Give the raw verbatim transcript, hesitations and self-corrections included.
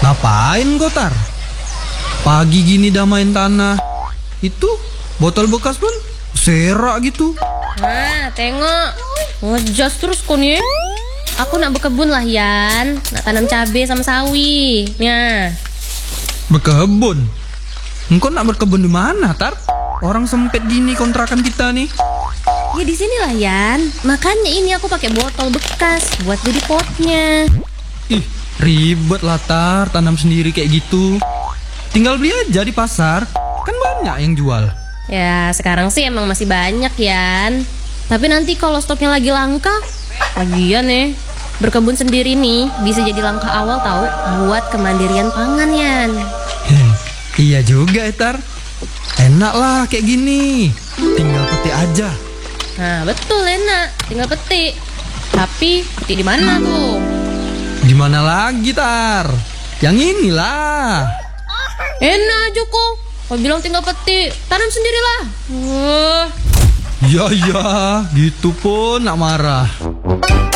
Ngapain Gotar? Pagi gini dah main tanah. Itu botol bekas pun serak gitu. Nah, tengok. Ngejas terus kon ya. Aku nak berkebun lah, Yan. Nak tanam cabai sama sawi. Nah. Berkebun? Engkau nak berkebun di mana, Tar? Orang sempit gini kontrakan kita nih. Ya di sinilah, Yan. Makanya ini aku pakai botol bekas buat jadi potnya. Ih, ribet lah, Tar, tanam sendiri kayak gitu. Tinggal beli aja di pasar. Kan banyak yang jual. Ya, sekarang sih emang masih banyak, Yan. Tapi nanti kalau stoknya lagi langka, lagian nih, berkebun sendiri nih bisa jadi langkah awal tahu buat kemandirian pangan, Yan. Heh, iya juga, Tar. Enak lah kayak gini. Tinggal petik aja. Nah, betul, enak. Tinggal petik. Tapi petik di mana tuh? Di mana lagi, Tar? Yang inilah. Enak aja kok. Kau bilang tinggal petik, tanam sendirilah. Uh. Ya ya, gitu pun nak marah.